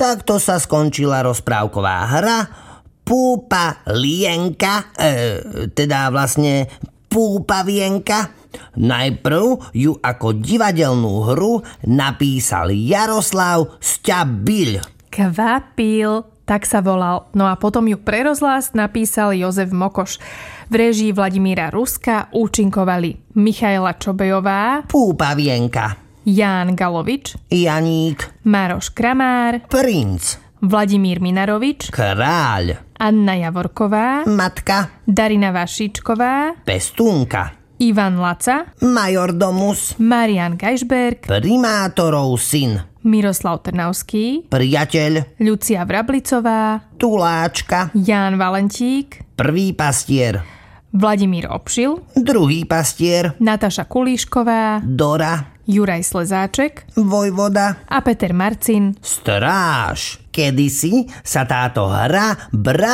Takto sa skončila rozprávková hra Púpa Lienka, teda vlastne Púpavienka. Najprv ju ako divadelnú hru napísal Jaroslav Sťabil. Kvapil, tak sa volal. No a potom ju pre rozhlas napísal Jozef Mokoš. V réžii Vladimíra Ruska účinkovali Michaela Čobejová, Púpavienka, Ján Galovič, Janík, Mároš Kramár, Princ, Vladimír Minarovič, Kráľ, Anna Javorková, Matka, Darina Vašíčková, Pestúnka, Ivan Laca, Majordomus, Marian Gajšberg, Primátorov syn, Miroslav Trnavský, Priateľ, Lucia Vrablicová, Tuláčka, Ján Valentík, Prvý pastier, Vladimír Obšil, Druhý pastier, Nataša Kulíšková, Dora, Juraj Slezáček Vojvoda, a Peter Marcin. Stráž. Kedysi sa táto hra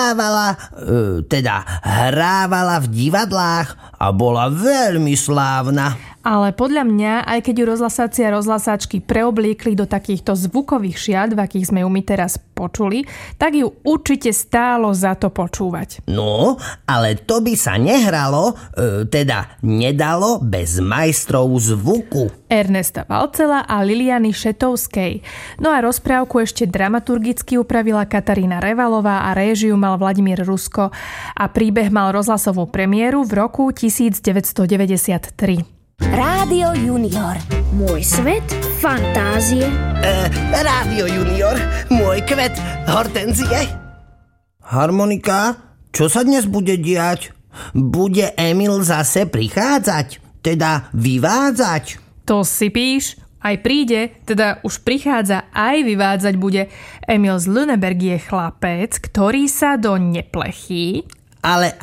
hrávala v divadlách a bola veľmi slávna. Ale podľa mňa, aj keď ju rozhlasáci a rozhlasáčky preobliekli do takýchto zvukových šiat, v akých sme ju my teraz počuli, tak ju určite stálo za to počúvať. No, ale to by sa nedalo bez majstrov zvuku. Ernesta Valcela a Liliany Šetovskej. No a rozprávku ešte dramaturgicky upravila Katarína Revalová a réžiu mal Vladimír Rusko a príbeh mal rozhlasovú premiéru v roku 1993. Rádio Junior. Môj svet fantázie. Rádio Junior, môj kvet hortenzie. Harmonika, čo sa dnes bude diať? Bude Emil zase prichádzať? Teda vyvádzať? To si píš, aj príde, teda už prichádza, aj vyvádzať bude. Emil z Lüneberg je chlapec, ktorý sa do neplechý, ale